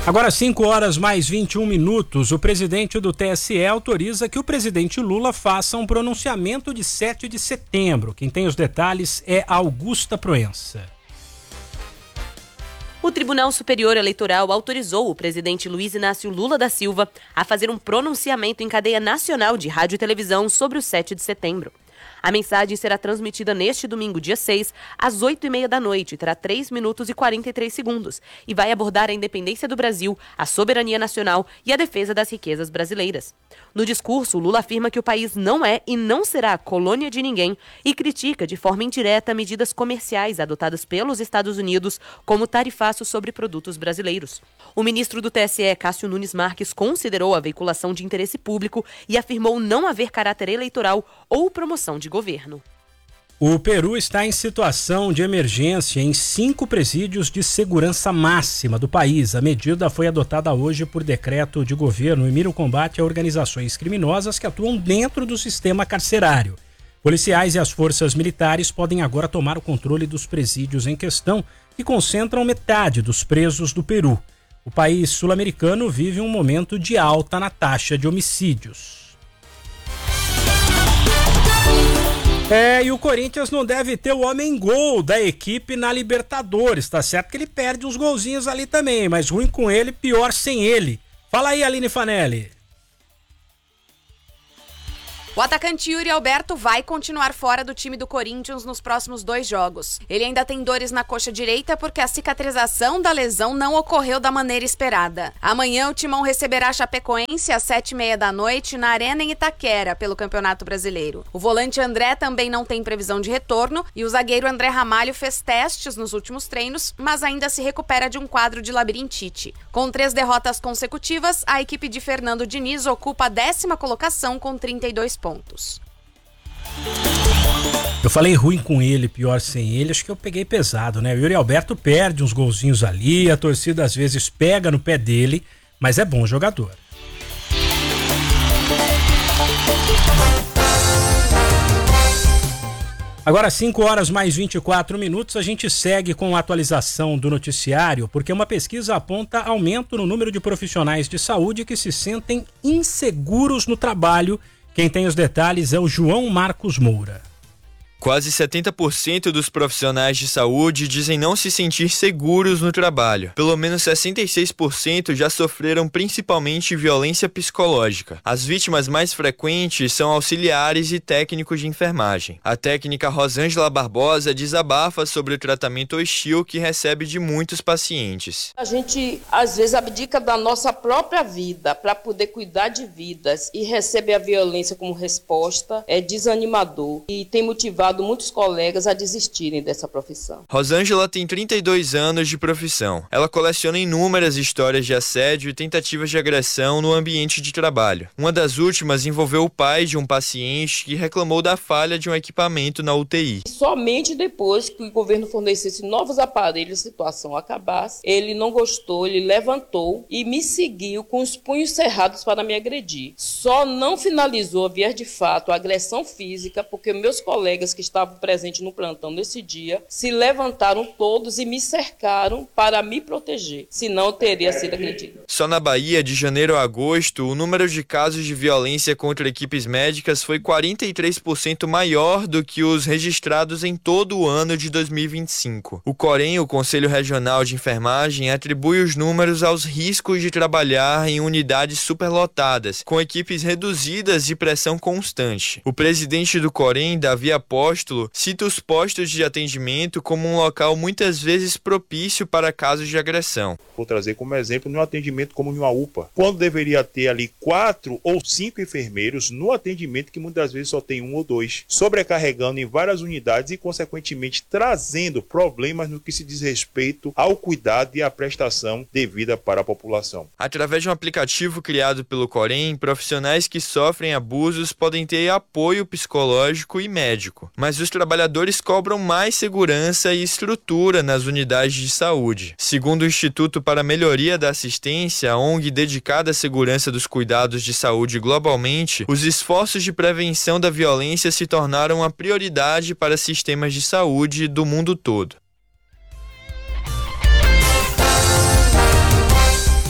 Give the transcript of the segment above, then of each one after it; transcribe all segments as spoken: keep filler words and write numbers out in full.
Agora cinco horas mais vinte e um minutos, o presidente do T S E autoriza que o presidente Lula faça um pronunciamento de sete de setembro. Quem tem os detalhes é Augusta Proença. O Tribunal Superior Eleitoral autorizou o presidente Luiz Inácio Lula da Silva a fazer um pronunciamento em cadeia nacional de rádio e televisão sobre o sete de setembro. A mensagem será transmitida neste domingo, dia seis, às oito e meia da noite, terá três minutos e quarenta e três segundos e vai abordar a independência do Brasil, a soberania nacional e a defesa das riquezas brasileiras. No discurso, Lula afirma que o país não é e não será colônia de ninguém e critica de forma indireta medidas comerciais adotadas pelos Estados Unidos, como tarifaço sobre produtos brasileiros. O ministro do T S E, Cássio Nunes Marques, considerou a veiculação de interesse público e afirmou não haver caráter eleitoral ou promoção de governo. O Peru está em situação de emergência em cinco presídios de segurança máxima do país. A medida foi adotada hoje por decreto de governo e mira o combate a organizações criminosas que atuam dentro do sistema carcerário. Policiais e as forças militares podem agora tomar o controle dos presídios em questão, que concentram metade dos presos do Peru. O país sul-americano vive um momento de alta na taxa de homicídios. É, e o Corinthians não deve ter o homem-gol da equipe na Libertadores. Tá certo que ele perde uns golzinhos ali também, mas ruim com ele, pior sem ele. Fala aí, Aline Fanelli. O atacante Yuri Alberto vai continuar fora do time do Corinthians nos próximos dois jogos. Ele ainda tem dores na coxa direita porque a cicatrização da lesão não ocorreu da maneira esperada. Amanhã o Timão receberá a Chapecoense às sete e meia da noite na Arena em Itaquera pelo Campeonato Brasileiro. O volante André também não tem previsão de retorno e o zagueiro André Ramalho fez testes nos últimos treinos, mas ainda se recupera de um quadro de labirintite. Com três derrotas consecutivas, a equipe de Fernando Diniz ocupa a décima colocação com trinta e dois pontos. pontos. Eu falei ruim com ele, pior sem ele, acho que eu peguei pesado, né? O Yuri Alberto perde uns golzinhos ali, a torcida às vezes pega no pé dele, mas é bom jogador. Agora cinco horas mais vinte e quatro minutos, a gente segue com a atualização do noticiário, porque uma pesquisa aponta aumento no número de profissionais de saúde que se sentem inseguros no trabalho. Quem tem os detalhes é o João Marcos Moura. Quase setenta por cento dos profissionais de saúde dizem não se sentir seguros no trabalho. Pelo menos sessenta e seis por cento já sofreram principalmente violência psicológica. As vítimas mais frequentes são auxiliares e técnicos de enfermagem. A técnica Rosângela Barbosa desabafa sobre o tratamento hostil que recebe de muitos pacientes. A gente, às vezes, abdica da nossa própria vida para poder cuidar de vidas e receber a violência como resposta. É desanimador e tem motivado muitos colegas a desistirem dessa profissão. Rosângela tem trinta e dois anos de profissão. Ela coleciona inúmeras histórias de assédio e tentativas de agressão no ambiente de trabalho. Uma das últimas envolveu o pai de um paciente que reclamou da falha de um equipamento na U T I. E somente depois que o governo fornecesse novos aparelhos, a situação acabasse, ele não gostou, ele levantou e me seguiu com os punhos cerrados para me agredir. Só não finalizou a vias de fato a agressão física porque meus colegas que estavam presentes no plantão nesse dia se levantaram todos e me cercaram para me proteger, senão eu teria sido agredido. Só na Bahia, de janeiro a agosto, o número de casos de violência contra equipes médicas foi quarenta e três por cento maior do que os registrados em todo o ano de dois mil e vinte e cinco. O Corém, o Conselho Regional de Enfermagem, atribui os números aos riscos de trabalhar em unidades superlotadas, com equipes reduzidas e pressão constante. O presidente do Corém, Davi Apóstolo, cita os postos de atendimento como um local muitas vezes propício para casos de agressão. Vou trazer como exemplo no atendimento como em uma U P A, quando deveria ter ali quatro ou cinco enfermeiros no atendimento que muitas vezes só tem um ou dois, sobrecarregando em várias unidades e consequentemente trazendo problemas no que se diz respeito ao cuidado e à prestação devida para a população. Através de um aplicativo criado pelo Corém, profissionais que sofrem abusos podem ter apoio psicológico e médico. Mas os trabalhadores cobram mais segurança e estrutura nas unidades de saúde. Segundo o Instituto para a Melhoria da Assistência, a ONG dedicada à segurança dos cuidados de saúde globalmente, os esforços de prevenção da violência se tornaram uma prioridade para sistemas de saúde do mundo todo.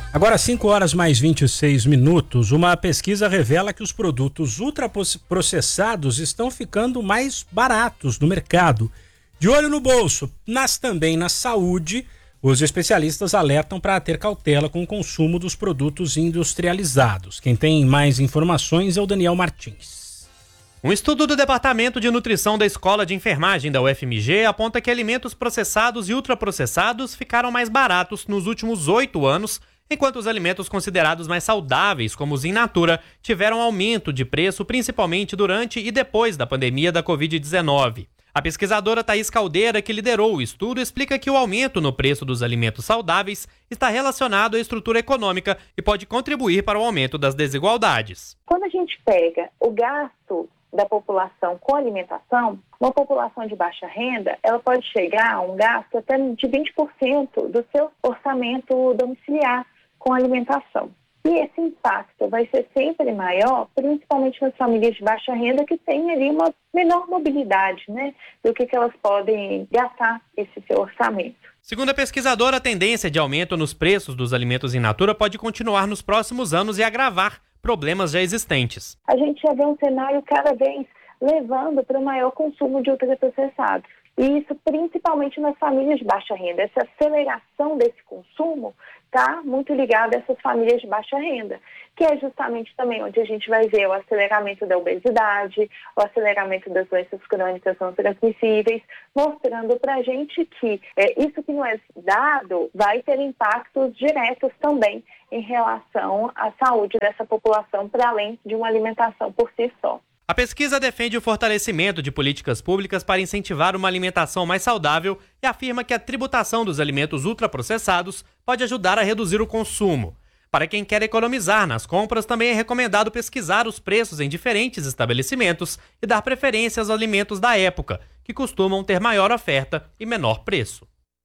Agora, cinco horas mais vinte e seis minutos, uma pesquisa revela que os produtos ultraprocessados estão ficando mais baratos no mercado. De olho no bolso, mas também na saúde, os especialistas alertam para ter cautela com o consumo dos produtos industrializados. Quem tem mais informações é o Daniel Martins. Um estudo do Departamento de Nutrição da Escola de Enfermagem da U F M G aponta que alimentos processados e ultraprocessados ficaram mais baratos nos últimos oito anos, enquanto os alimentos considerados mais saudáveis, como os in natura, tiveram aumento de preço principalmente durante e depois da pandemia da covid dezenove. A pesquisadora Thaís Caldeira, que liderou o estudo, explica que o aumento no preço dos alimentos saudáveis está relacionado à estrutura econômica e pode contribuir para o aumento das desigualdades. Quando a gente pega o gasto da população com alimentação, uma população de baixa renda, ela pode chegar a um gasto até de vinte por cento do seu orçamento domiciliar com alimentação. E esse impacto vai ser sempre maior, principalmente nas famílias de baixa renda que têm ali uma menor mobilidade, né, do que, que elas podem gastar esse seu orçamento. Segundo a pesquisadora, a tendência de aumento nos preços dos alimentos in natura pode continuar nos próximos anos e agravar problemas já existentes. A gente já vê um cenário cada vez levando para o maior consumo de ultraprocessados. E isso principalmente nas famílias de baixa renda. Essa aceleração desse consumo está muito ligada a essas famílias de baixa renda, que é justamente também onde a gente vai ver o aceleramento da obesidade, o aceleramento das doenças crônicas não transmissíveis, mostrando para a gente que é, isso que não é dado vai ter impactos diretos também em relação à saúde dessa população, para além de uma alimentação por si só. A pesquisa defende o fortalecimento de políticas públicas para incentivar uma alimentação mais saudável e afirma que a tributação dos alimentos ultraprocessados pode ajudar a reduzir o consumo. Para quem quer economizar nas compras, também é recomendado pesquisar os preços em diferentes estabelecimentos e dar preferência aos alimentos da época, que costumam ter maior oferta e menor preço.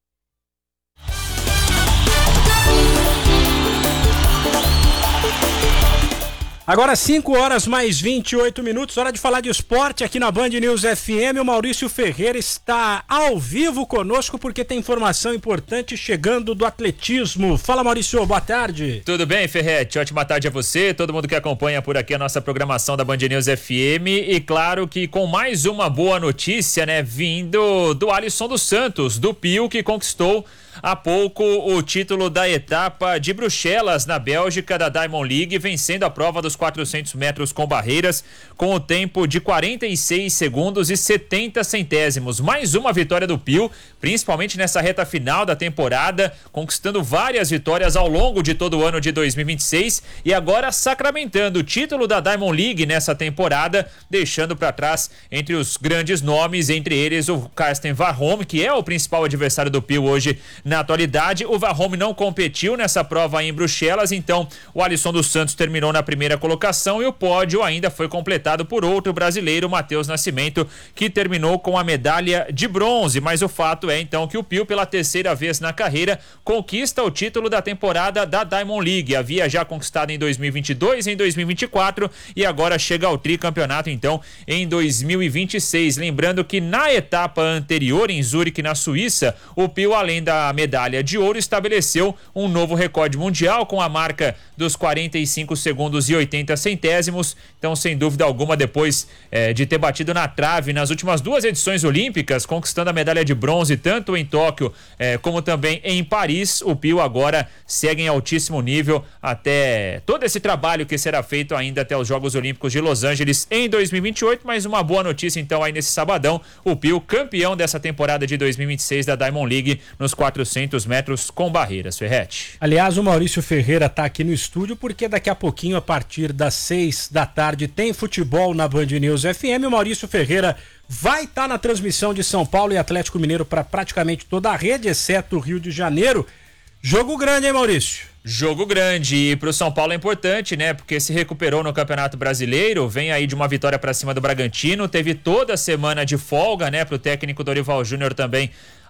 Agora cinco horas mais vinte e oito minutos, hora de falar de esporte aqui na Band News F M. O Maurício Ferreira está ao vivo conosco porque tem informação importante chegando do atletismo. Fala, Maurício, boa tarde. Tudo bem, Ferretti? Ótima tarde a você, todo mundo que acompanha por aqui a nossa programação da Band News F M, e claro que com mais uma boa notícia, né, vindo do Alisson dos Santos, do Pio, que conquistou há pouco o título da etapa de Bruxelas, na Bélgica, da Diamond League, vencendo a prova dos quatrocentos metros com barreiras com o tempo de quarenta e seis segundos e setenta centésimos. Mais uma vitória do Pio, principalmente nessa reta final da temporada, conquistando várias vitórias ao longo de todo o ano de dois mil e vinte e seis e agora sacramentando o título da Diamond League nessa temporada, deixando para trás entre os grandes nomes, entre eles o Karsten Warholm, que é o principal adversário do Pio hoje na atualidade. O Warholm não competiu nessa prova em Bruxelas, então o Alisson dos Santos terminou na primeira colocação e o pódio ainda foi completado por outro brasileiro, Matheus Nascimento, que terminou com a medalha de bronze. Mas o fato é então que o Pio, pela terceira vez na carreira, conquista o título da temporada da Diamond League. Havia já conquistado em dois mil e vinte e dois, em dois mil e vinte e quatro e agora chega ao tricampeonato então em dois mil e vinte e seis. Lembrando que na etapa anterior em Zurique, na Suíça, o Pio, além da medalha de ouro, estabeleceu um novo recorde mundial com a marca dos quarenta e cinco segundos e oitenta centésimos. Então, sem dúvida alguma, depois eh, de ter batido na trave nas últimas duas edições olímpicas, conquistando a medalha de bronze tanto em Tóquio eh, como também em Paris, o Pio agora segue em altíssimo nível até todo esse trabalho que será feito ainda até os Jogos Olímpicos de Los Angeles em dois mil e vinte e oito. Mas uma boa notícia então aí nesse sabadão, o Pio campeão dessa temporada de dois mil e vinte e seis da Diamond League nos quatrocentos metros com barreiras, Ferretti. Aliás, o Maurício Ferreira está aqui no estúdio porque daqui a pouquinho, a partir das seis da tarde, tem futebol na Band News F M. O Maurício Ferreira vai estar tá na transmissão de São Paulo e Atlético Mineiro para praticamente toda a rede, exceto o Rio de Janeiro. Jogo grande, hein, Maurício? Jogo grande, e pro São Paulo é importante, né? Porque se recuperou no Campeonato Brasileiro, vem aí de uma vitória para cima do Bragantino, teve toda a semana de folga, né? Pro técnico Dorival Júnior também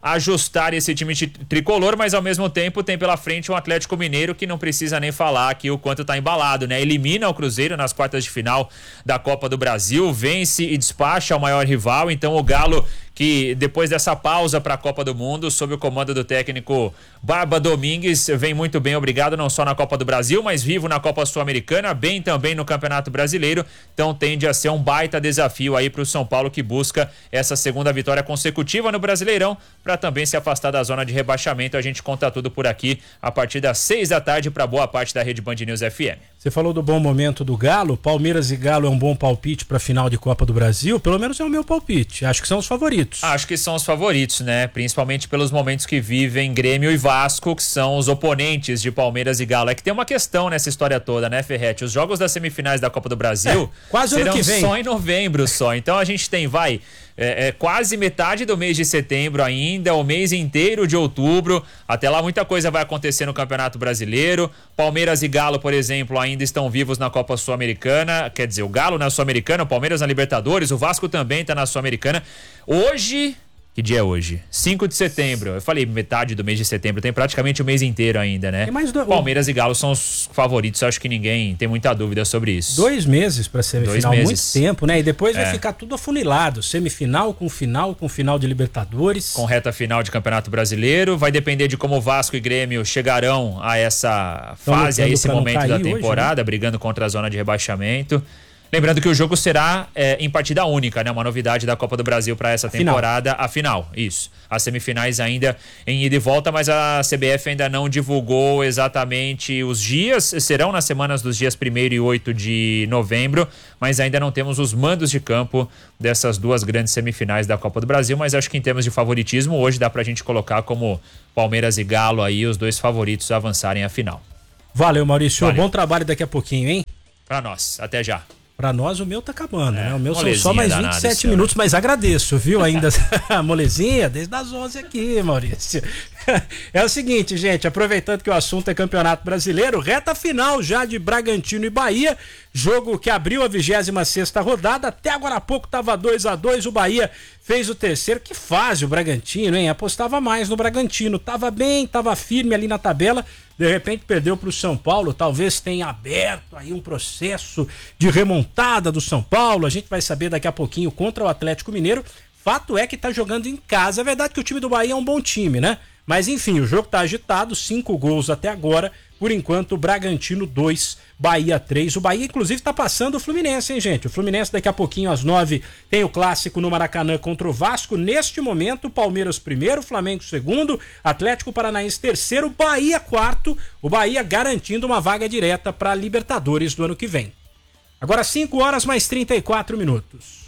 ajustar esse time tricolor, mas ao mesmo tempo tem pela frente um Atlético Mineiro que não precisa nem falar aqui o quanto tá embalado, né? Elimina o Cruzeiro nas quartas de final da Copa do Brasil, vence e despacha o maior rival, então o Galo, que depois dessa pausa para a Copa do Mundo, sob o comando do técnico Barba Domingues, vem muito bem, obrigado, não só na Copa do Brasil, mas vivo na Copa Sul-Americana, bem também no Campeonato Brasileiro, então tende a ser um baita desafio aí para o São Paulo, que busca essa segunda vitória consecutiva no Brasileirão, para também se afastar da zona de rebaixamento. A gente conta tudo por aqui a partir das seis da tarde para boa parte da Rede Band News F M. Você falou do bom momento do Galo, Palmeiras e Galo é um bom palpite para a final de Copa do Brasil, pelo menos é o meu palpite, acho que são os favoritos. Acho que são os favoritos, né? Principalmente pelos momentos que vivem Grêmio e Vasco, que são os oponentes de Palmeiras e Galo. É que tem uma questão nessa história toda, né, Ferretti? Os jogos das semifinais da Copa do Brasil é, quase serão ano que vem. Só em novembro só. Então a gente tem, vai, é, é, quase metade do mês de setembro ainda, o mês inteiro de outubro. Até lá muita coisa vai acontecer no Campeonato Brasileiro. Palmeiras e Galo, por exemplo, ainda estão vivos na Copa Sul-Americana. Quer dizer, o Galo na Sul-Americana, o Palmeiras na Libertadores, o Vasco também está na Sul-Americana. Hoje... Que dia é hoje? cinco de setembro. Eu falei metade do mês de setembro, tem praticamente o mês inteiro ainda, né? Do... Palmeiras e Galo são os favoritos, acho que ninguém tem muita dúvida sobre isso. Dois meses pra semifinal, Dois muito tempo, né? E depois é. vai ficar tudo afunilado, semifinal com final, com final de Libertadores. Com reta final de Campeonato Brasileiro, vai depender de como Vasco e Grêmio chegarão a essa fase, a esse momento da temporada, hoje, né? Brigando contra a zona de rebaixamento. Lembrando que o jogo será é, em partida única, né? Uma novidade da Copa do Brasil para essa temporada, a final, isso. As semifinais ainda em ida e volta, mas a C B F ainda não divulgou exatamente os dias, serão nas semanas dos dias primeiro e oito de novembro, mas ainda não temos os mandos de campo dessas duas grandes semifinais da Copa do Brasil, mas acho que em termos de favoritismo, hoje dá pra gente colocar como Palmeiras e Galo aí, os dois favoritos a avançarem à final. Valeu, Maurício. Valeu. Bom trabalho daqui a pouquinho, hein? Pra nós, até já. Pra nós o meu tá acabando, é, né? O meu são só mais vinte e sete danada, minutos, mas agradeço, viu? Ainda a molezinha desde as onze aqui, Maurício. É o seguinte, gente, aproveitando que o assunto é Campeonato Brasileiro, reta final já de Bragantino e Bahia, jogo que abriu a vigésima sexta rodada, até agora há pouco tava dois a dois, o Bahia fez o terceiro. Que fase o Bragantino, hein? Apostava mais no Bragantino, tava bem, tava firme ali na tabela, de repente perdeu para o São Paulo, talvez tenha aberto aí um processo de remontada do São Paulo, a gente vai saber daqui a pouquinho contra o Atlético Mineiro. Fato é que tá jogando em casa, é verdade que o time do Bahia é um bom time, né? Mas enfim, o jogo tá agitado, cinco gols até agora, por enquanto Bragantino dois, Bahia três. O Bahia inclusive tá passando o Fluminense, hein, gente? O Fluminense daqui a pouquinho às nove tem o clássico no Maracanã contra o Vasco. Neste momento, Palmeiras primeiro, Flamengo segundo, Atlético Paranaense terceiro, Bahia quarto. O Bahia garantindo uma vaga direta para Libertadores do ano que vem. Agora cinco horas mais trinta e quatro minutos.